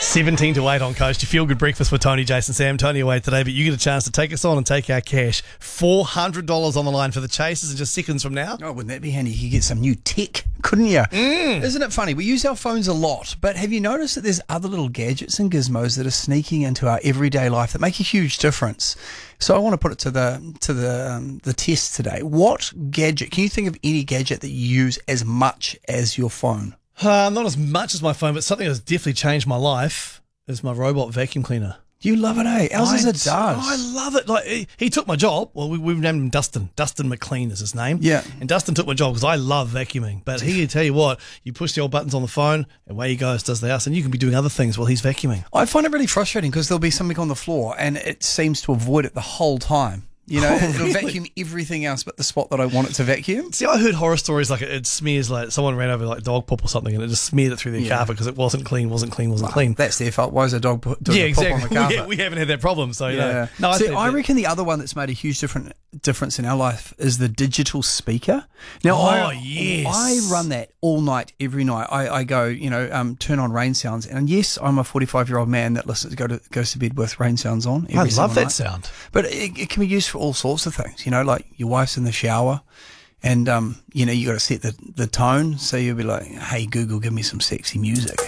17 to 8 on Coast. You feel good breakfast with Tony, Jason, Sam. Tony away today, but you get a chance to take us on and take our cash. $400 on the line for the Chasers in just seconds from now. Oh, wouldn't that be handy? You could get some new tech, couldn't you? Isn't it funny? We use our phones a lot, but have you noticed that there's other little gadgets and gizmos that are sneaking into our everyday life that make a huge difference? So I want to put it to the test today. What gadget? Can you think of any gadget that you use as much as your phone? Not as much as my phone, but something that's definitely changed my life is my robot vacuum cleaner. You love it, eh? Ours is a does. I love it. Like he took my job. Well, we've named him Dustin. Dustin McLean is his name. Yeah. And Dustin took my job because I love vacuuming. But he can tell you what, you push the old buttons on the phone, and away he goes, does the house, and you can be doing other things while he's vacuuming. I find it really frustrating because there'll be something on the floor and it seems to avoid it the whole time. You know, it'll vacuum everything else but the spot that I want it to vacuum. See, I heard horror stories like it smears, like someone ran over like dog poop or something and it just smeared it through their carpet because it wasn't clean. That's their fault. Why is a dog doing poop on the carpet? We haven't had that problem, so yeah. No, I reckon the other one that's made a huge difference in our life is the digital speaker. Now, I run that all night, every night. I go, turn on rain sounds, and yes, I'm a 45-year-old man that goes to bed with rain sounds on. I love that sound, but it can be used for all sorts of things. Like your wife's in the shower, and you got to set the tone. So you'll be like, "Hey Google, give me some sexy music."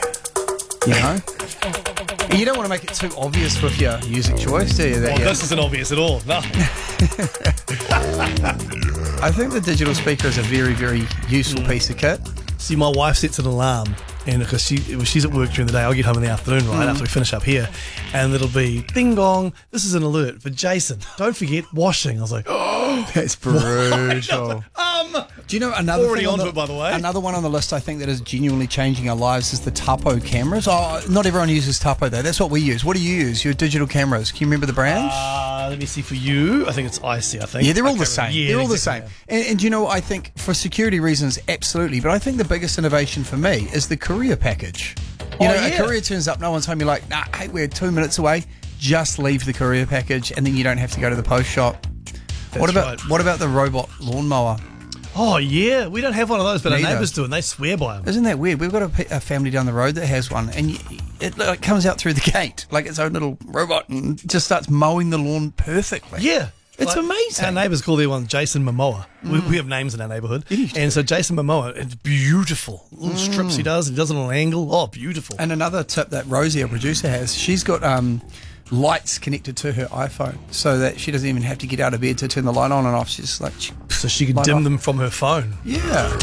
And you don't want to make it too obvious with your music choice, do you? This isn't obvious at all. No. I think the digital speaker is a very, very useful piece of kit. See, my wife sets an alarm, and because she's at work during the day, I'll get home in the afternoon, right, after we finish up here, and it'll be, ding dong, this is an alert for Jason. Don't forget washing. I was like, oh, that's brutal. Do you know another already onto it, by the way? Another one on the list I think that is genuinely changing our lives is the Tapo cameras. Oh, not everyone uses Tapo though. That's what we use. What do you use? Your digital cameras. Can you remember the brand? Let me see for you. I think it's Icy, I think. Yeah, they're all the same. Yeah, they're all the same. And I think for security reasons, absolutely. But I think the biggest innovation for me is the courier package. A courier turns up, no one's home. You're like, nah, hey, we're 2 minutes away. Just leave the courier package, and then you don't have to go to the post shop. What about the robot lawnmower? Oh, yeah. We don't have one of those, but our neighbours do, and they swear by them. Isn't that weird? We've got a family down the road that has one, and it comes out through the gate like its own little robot and just starts mowing the lawn perfectly. Yeah. It's amazing. Our neighbours call their one Jason Momoa. We have names in our neighbourhood. And so Jason Momoa, it's beautiful. Little strips he does it on an angle. Oh, beautiful. And another tip that Rosie, our producer, has, she's got lights connected to her iPhone so that she doesn't even have to get out of bed to turn the light on and off. She's just like... So she can dim them from her phone. Yeah.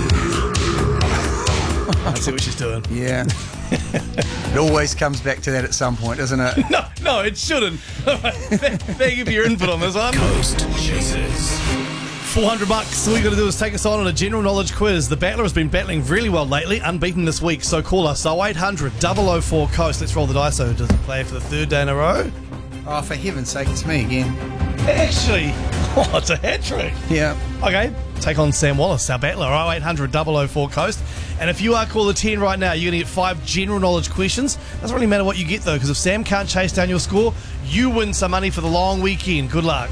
I see what she's doing. Yeah. It always comes back to that at some point, doesn't it? No, it shouldn't. Thank you for your input on this one. Coast Chasers. $400. All you got to do is take us on a general knowledge quiz. The battler has been battling really well lately, unbeaten this week. So call us 0800 004 Coast. Let's roll the dice. So does it play for the third day in a row? Oh, for heaven's sake, it's me again. Actually, it's a hat trick. Yeah. Okay, take on Sam Wallace, our battler, 0800 004 Coast. And if you are caller 10 right now, you're going to get 5 general knowledge questions. Doesn't really matter what you get, though, because if Sam can't chase down your score, you win some money for the long weekend. Good luck.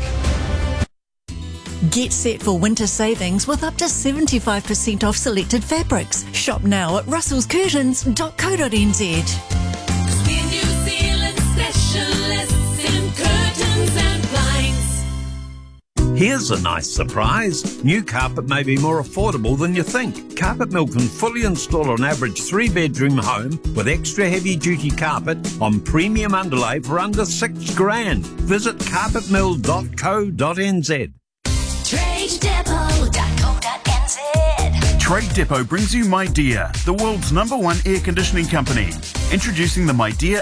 Get set for winter savings with up to 75% off selected fabrics. Shop now at russellscurtains.co.nz. We're New Zealand specialists in curtains and blinds. Here's a nice surprise. New carpet may be more affordable than you think. Carpet Mill can fully install an average 3-bedroom home with extra heavy-duty carpet on premium underlay for under $6,000. Visit carpetmill.co.nz. TradeDepot.co.nz. Trade Depot brings you My Dear, the world's #1 air conditioning company. Introducing the My Dear